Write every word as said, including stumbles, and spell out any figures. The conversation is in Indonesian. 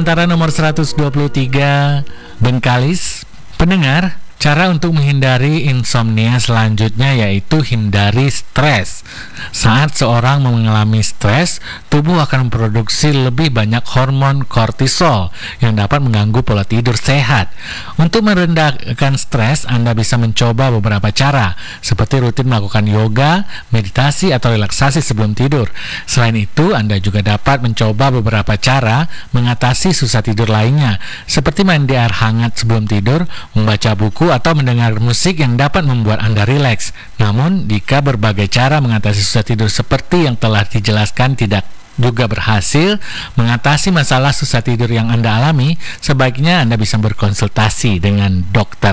Nusantara nomor seratus dua puluh tiga, Bengkalis. Pendengar, cara untuk menghindari insomnia selanjutnya yaitu hindari stres. Saat seorang mengalami stres, tubuh akan memproduksi lebih banyak hormon kortisol yang dapat mengganggu pola tidur sehat. Untuk merendahkan stres, Anda bisa mencoba beberapa cara, seperti rutin melakukan yoga, meditasi, atau relaksasi sebelum tidur. Selain itu, Anda juga dapat mencoba beberapa cara mengatasi susah tidur lainnya, seperti mandi air hangat sebelum tidur, membaca buku, atau mendengar musik yang dapat membuat Anda rileks. Namun, jika berbagai cara mengatasi susah tidur seperti yang telah dijelaskan tidak juga berhasil mengatasi masalah susah tidur yang Anda alami, sebaiknya Anda bisa berkonsultasi dengan dokter.